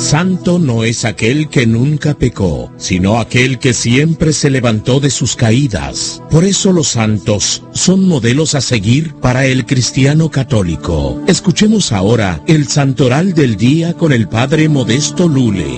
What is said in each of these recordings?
Santo no es aquel que nunca pecó, sino aquel que siempre se levantó de sus caídas. Por eso los santos son modelos a seguir para el cristiano católico. Escuchemos ahora el santoral del día con el padre Modesto Lule.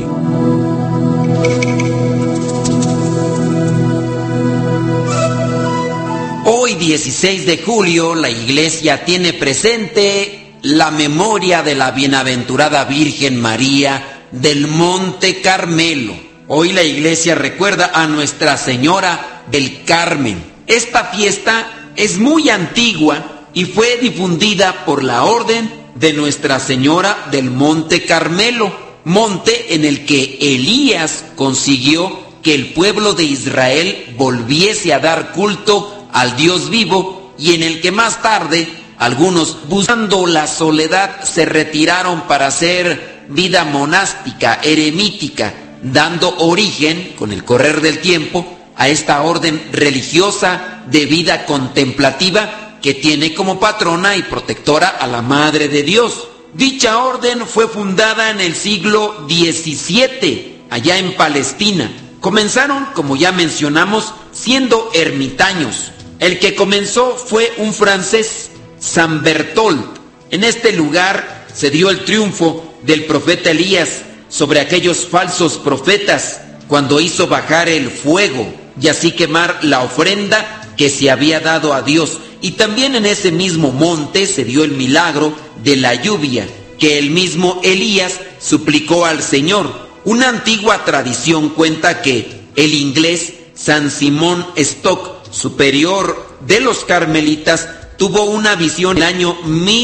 Hoy 16 de julio la Iglesia tiene presente la memoria de la bienaventurada Virgen María del Monte Carmelo. Hoy la Iglesia recuerda a Nuestra Señora del Carmen. Esta fiesta es muy antigua y fue difundida por la Orden de Nuestra Señora del Monte Carmelo, monte en el que Elías consiguió que el pueblo de Israel volviese a dar culto al Dios vivo y en el que más tarde algunos, buscando la soledad, se retiraron para hacer vida monástica, eremítica, dando origen, con el correr del tiempo, a esta orden religiosa de vida contemplativa que tiene como patrona y protectora a la Madre de Dios. Dicha orden fue fundada en el siglo XVII, allá en Palestina. Comenzaron, como ya mencionamos, siendo ermitaños. El que comenzó fue un francés, San Berthold. En este lugar se dio el triunfo del profeta Elías sobre aquellos falsos profetas cuando hizo bajar el fuego y así quemar la ofrenda que se había dado a Dios. Y también en ese mismo monte se dio el milagro de la lluvia que el mismo Elías suplicó al Señor. Una antigua tradición cuenta que el inglés San Simón Stock, superior de los carmelitas, tuvo una visión en el año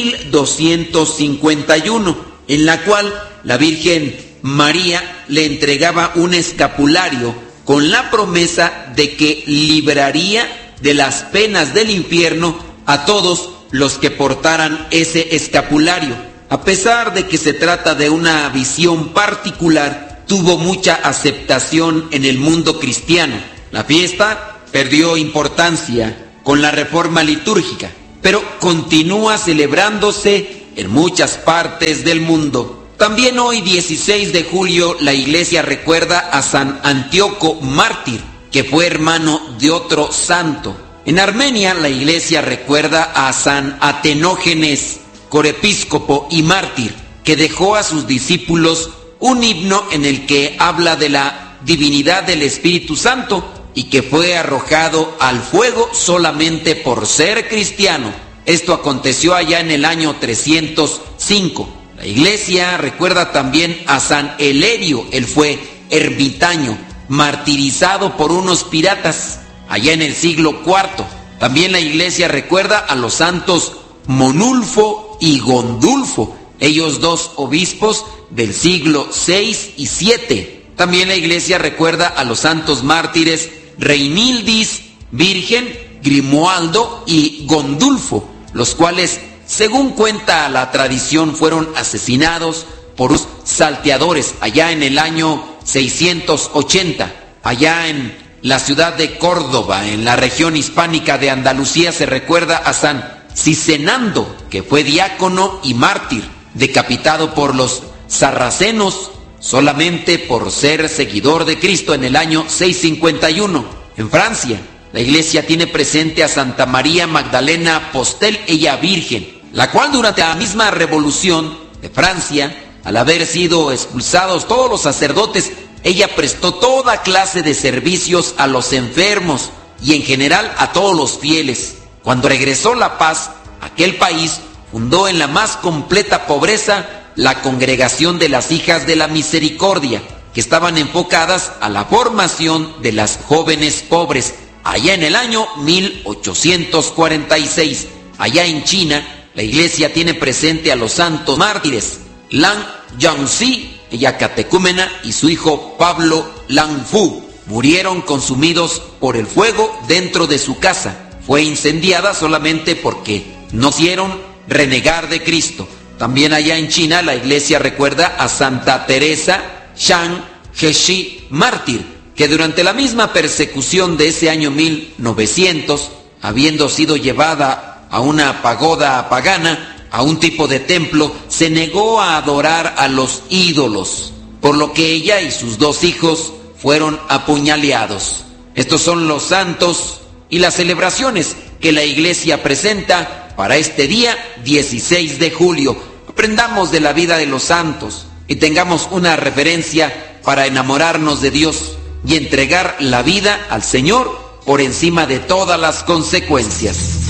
1251, en la cual la Virgen María le entregaba un escapulario con la promesa de que libraría de las penas del infierno a todos los que portaran ese escapulario. A pesar de que se trata de una visión particular, tuvo mucha aceptación en el mundo cristiano. La fiesta perdió importancia con la reforma litúrgica, pero continúa celebrándose en muchas partes del mundo. También hoy 16 de julio la Iglesia recuerda a San Antíoco mártir, que fue hermano de otro santo. En Armenia la Iglesia recuerda a San Atenógenes, corepiscopo y mártir, que dejó a sus discípulos un himno en el que habla de la divinidad del Espíritu Santo y que fue arrojado al fuego solamente por ser cristiano. Esto aconteció allá en el año 305. La Iglesia recuerda también a San Elerio, él fue ermitaño, martirizado por unos piratas allá en el siglo IV. También la Iglesia recuerda a los santos Monulfo y Gondulfo, ellos dos obispos del siglo VI y VII. También la Iglesia recuerda a los santos mártires Reinildis, Virgen, Grimoaldo y Gondulfo, los cuales, según cuenta la tradición, fueron asesinados por los salteadores allá en el año 680. Allá en la ciudad de Córdoba, en la región hispánica de Andalucía, se recuerda a San Cisenando, que fue diácono y mártir, decapitado por los sarracenos solamente por ser seguidor de Cristo en el año 651. En Francia, la Iglesia tiene presente a Santa María Magdalena Apostel, ella virgen, la cual durante la misma revolución de Francia, al haber sido expulsados todos los sacerdotes, ella prestó toda clase de servicios a los enfermos y en general a todos los fieles. Cuando regresó la paz a aquel país, fundó en la más completa pobreza la Congregación de las Hijas de la Misericordia, que estaban enfocadas a la formación de las jóvenes pobres, allá en el año 1846. Allá en China, la Iglesia tiene presente a los santos mártires Lang Yangzi, ella catecúmena, y su hijo Pablo Langfu. Murieron consumidos por el fuego dentro de su casa. Fue incendiada solamente porque no quisieron renegar de Cristo. También allá en China la Iglesia recuerda a Santa Teresa Shang Heshi, mártir, que durante la misma persecución de ese año 1900, habiendo sido llevada a una pagoda pagana, a un tipo de templo, se negó a adorar a los ídolos. por lo que ella y sus 2 hijos fueron apuñaleados. Estos son los santos y las celebraciones que la Iglesia presenta para este día 16 de julio. Aprendamos de la vida de los santos y tengamos una referencia para enamorarnos de Dios y entregar la vida al Señor por encima de todas las consecuencias.